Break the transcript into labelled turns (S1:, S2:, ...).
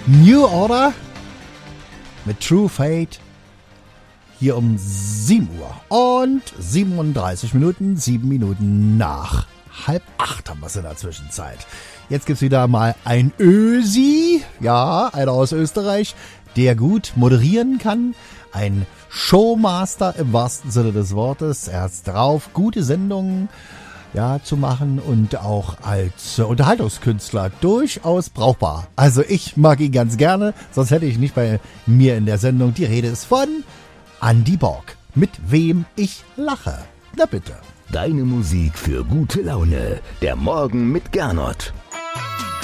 S1: New Order mit True Fate hier um 7 Uhr und 37 Minuten, 7 Minuten nach 7:30 haben wir es in der Zwischenzeit. Jetzt gibt's wieder mal ein Ösi, ja, einer aus Österreich, der gut moderieren kann, ein Showmaster im wahrsten Sinne des Wortes. Er hat's drauf, gute Sendungen zu machen und auch als Unterhaltungskünstler durchaus brauchbar. Also ich mag ihn ganz gerne, sonst hätte ich nicht bei mir in der Sendung. Die Rede ist von Andy Borg, mit wem ich lache. Na bitte.
S2: Deine Musik für gute Laune. Der Morgen mit Gernot.